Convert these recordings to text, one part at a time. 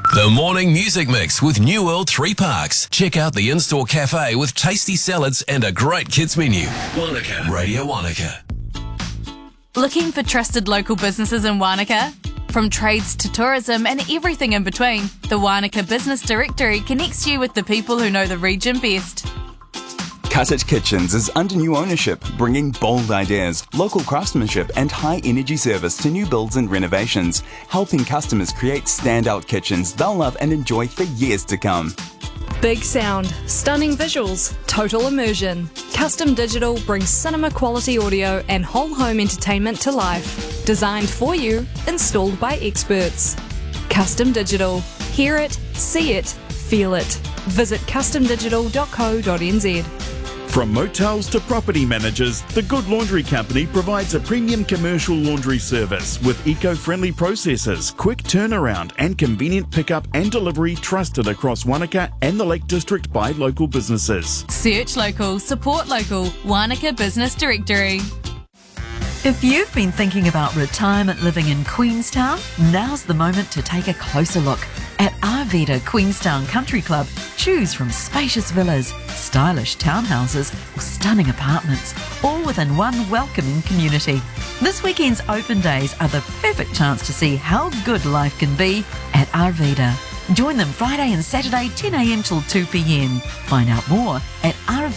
The Morning Music Mix with New World 3 Parks. Check out the in-store cafe with tasty salads and a great kids menu. Wanaka, Radio Wanaka. Looking for trusted local businesses in Wanaka? From trades to tourism and everything in between, the Wanaka Business Directory connects you with the people who know the region best. Cottage Kitchens is under new ownership, bringing bold ideas, local craftsmanship and high-energy service to new builds and renovations, helping customers create standout kitchens they'll love and enjoy for years to come. Big sound, stunning visuals, total immersion. Custom Digital brings cinema-quality audio and whole home entertainment to life. Designed for you, installed by experts. Custom Digital. Hear it, see it, feel it. Visit customdigital.co.nz. From motels to property managers, the Good Laundry Company provides a premium commercial laundry service with eco-friendly processes, quick turnaround and convenient pickup and delivery trusted across Wanaka and the Lake District by local businesses. Search local, support local. Wanaka Business Directory. If you've been thinking about retirement living in Queenstown, now's the moment to take a closer look. At Arvida Queenstown Country Club, choose from spacious villas, stylish townhouses or stunning apartments, all within one welcoming community. This weekend's open days are the perfect chance to see how good life can be at Arvida. Join them Friday and Saturday 10am till 2pm. Find out more at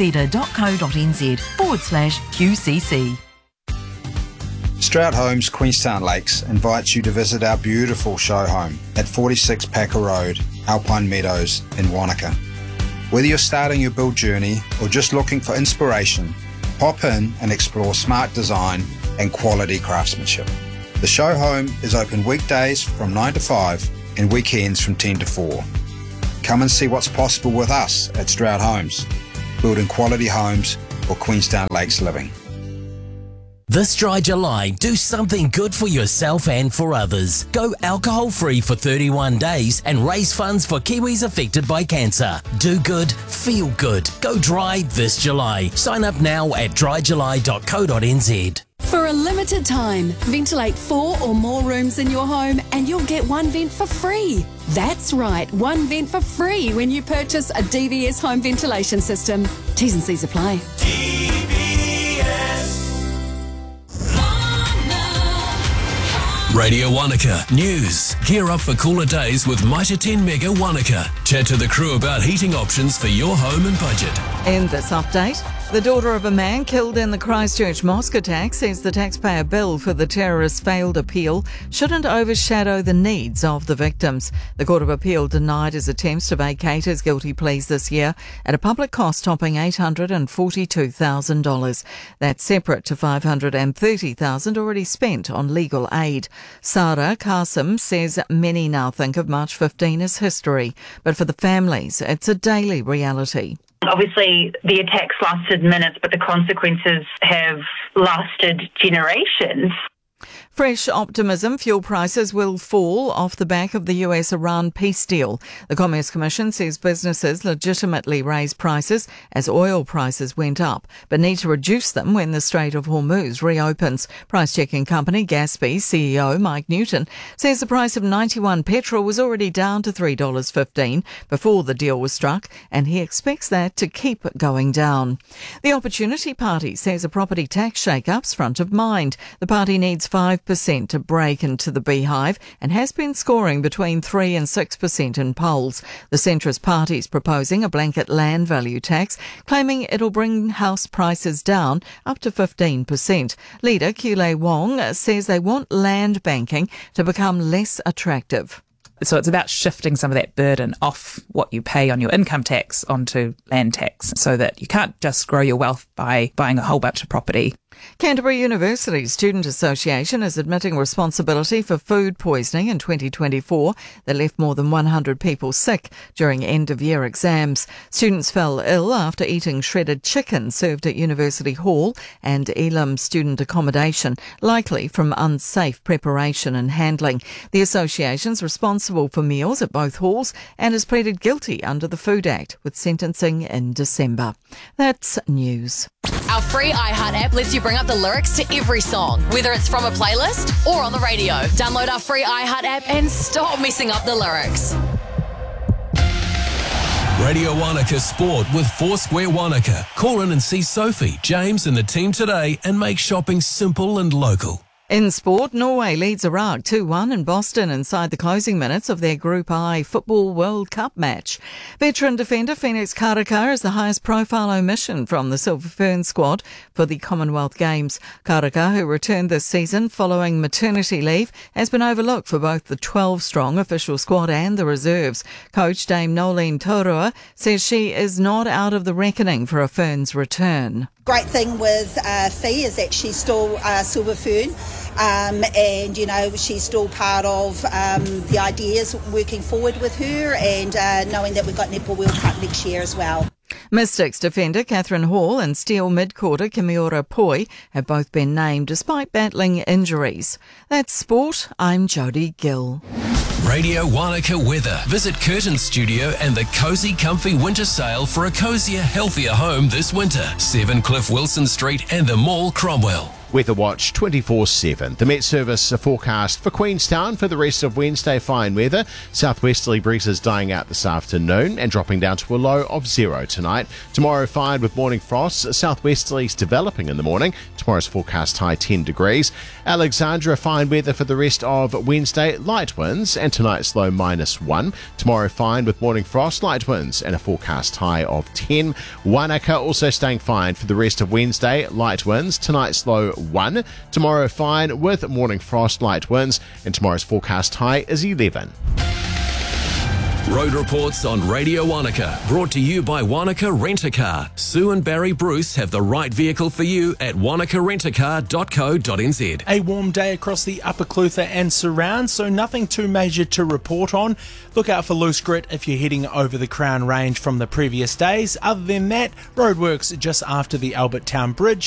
arvida.co.nz/QCC. Stroud Homes Queenstown Lakes invites you to visit our beautiful show home at 46 Packer Road, Alpine Meadows in Wanaka. Whether you're starting your build journey or just looking for inspiration, pop in and explore smart design and quality craftsmanship. The show home is open weekdays from 9 to 5 and weekends from 10 to 4. Come and see what's possible with us at Stroud Homes, building quality homes for Queenstown Lakes living. This dry July, do something good for yourself and for others. Go alcohol-free for 31 days and raise funds for Kiwis affected by cancer. Do good, feel good. Go dry this July. Sign up now at dryjuly.co.nz. For a limited time, ventilate 4 or more rooms in your home and you'll get one vent for free. That's right, one vent for free when you purchase a DVS home ventilation system. T's and C's apply. Radio Wanaka News. Gear up for cooler days with Mitre 10 Mega Wanaka. Chat to the crew about heating options for your home and budget. In this update, the daughter of a man killed in the Christchurch mosque attack says the taxpayer bill for the terrorist's failed appeal shouldn't overshadow the needs of the victims. The Court of Appeal denied his attempts to vacate his guilty pleas this year at a public cost topping $842,000. That's separate to $530,000 already spent on legal aid. Sarah Qasim says many now think of March 15 as history, but for the families, it's a daily reality. Obviously, the attacks lasted minutes, but the consequences have lasted generations. Fresh optimism, fuel prices will fall off the back of the US-Iran peace deal. The Commerce Commission says businesses legitimately raised prices as oil prices went up, but need to reduce them when the Strait of Hormuz reopens. Price-checking company Gatsby CEO Mike Newton says the price of 91 petrol was already down to $3.15 before the deal was struck, and he expects that to keep going down. The Opportunity Party says a property tax shake-up's front of mind. The party needs 5% to break into the beehive and has been scoring between 3 and 6% in polls. The centrist party is proposing a blanket land value tax, claiming it'll bring house prices down up to 15%. Leader Kule Wong says they want land banking to become less attractive. So it's about shifting some of that burden off what you pay on your income tax onto land tax so that you can't just grow your wealth by buying a whole bunch of property. Canterbury University Student Association is admitting responsibility for food poisoning in 2024 that left more than 100 people sick during end-of-year exams. Students fell ill after eating shredded chicken served at University Hall and Elam student accommodation, likely from unsafe preparation and handling. The association's responsible for meals at both halls and has pleaded guilty under the Food Act, with sentencing in December. That's news. Our free iHeart app lets you bring up the lyrics to every song, whether it's from a playlist or on the radio. Download our free iHeart app and stop messing up the lyrics. Radio Wanaka Sport with Foursquare Wanaka. Call in and see Sophie, James and the team today and make shopping simple and local. In sport, Norway leads Iraq 2-1 in Boston inside the closing minutes of their Group I Football World Cup match. Veteran defender Phoenix Karaka is the highest profile omission from the Silver Fern squad for the Commonwealth Games. Karaka, who returned this season following maternity leave, has been overlooked for both the 12-strong official squad and the reserves. Coach Dame Nolene Taurua says she is not out of the reckoning for a Ferns return. Great thing with Fee is that she's still Silver Fern, and you know she's still part of the ideas working forward with her, and knowing that we've got Netball World Cup next year as well. Mystics defender Catherine Hall and Steel midcourter Kimiora Poi have both been named despite battling injuries. That's sport. I'm Jodie Gill. Radio Wanaka weather. Visit Curtin Studio and the Cozy Comfy Winter Sale for a cozier, healthier home this winter. 7 Cliff Wilson Street and the Mall, Cromwell. Weather Watch 24/7. The Met Service forecast for Queenstown for the rest of Wednesday, fine weather. Southwesterly breezes dying out this afternoon and dropping down to a low of 0 tonight. Tomorrow fine with morning frosts. Southwesterlies developing in the morning. Tomorrow's forecast high 10 degrees. Alexandra fine weather for the rest of Wednesday. Light winds and tonight's low -1. Tomorrow fine with morning frost, light winds and a forecast high of 10. Wanaka also staying fine for the rest of Wednesday. Light winds. Tonight's low 1. Tomorrow fine with morning frost, light winds, and tomorrow's forecast high is 11. Road reports on Radio Wanaka, brought to you by Wanaka Rent-A-Car. Sue and Barry Bruce have the right vehicle for you at wanakarentacar.co.nz. A warm day across the Upper Clutha and surrounds, so nothing too major to report on. Look out for loose grit if you're heading over the Crown Range from the previous days. Other than that, roadworks just after the Albert Town Bridge.